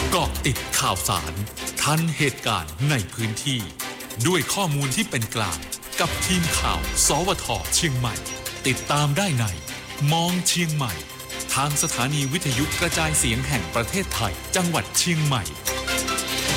เกาะติดข่าวสารทันเหตุการณ์ในพื้นที่ด้วยข้อมูลที่เป็นกลางกับทีมข่าวสวท.เชียงใหม่ติดตามได้ในมองเชียงใหม่ทางสถานีวิทยุกระจายเสียงแห่งประเทศไทยจังหวัดเชียงใหม่